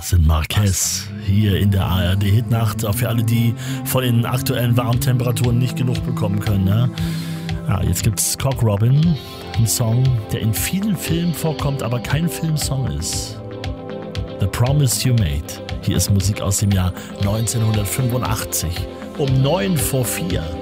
Sind Marquez hier in der ARD Hitnacht, auch für alle, die von den aktuellen Warmtemperaturen nicht genug bekommen können. Ne? Ja, jetzt gibt's Cock Robin, ein Song, der in vielen Filmen vorkommt, aber kein Filmsong ist. The Promise You Made. Hier ist Musik aus dem Jahr 1985 um 3:09.